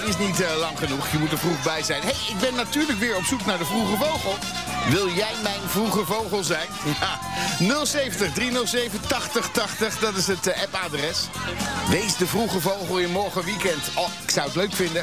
is niet lang genoeg. Je moet er vroeg bij zijn. Hey, ik ben natuurlijk weer op zoek naar de vroege vogel. Wil jij mijn vroege vogel zijn? Ja. 070 307 8080, dat is het appadres. Wees de vroege vogel in morgen weekend. Oh, ik zou het leuk vinden.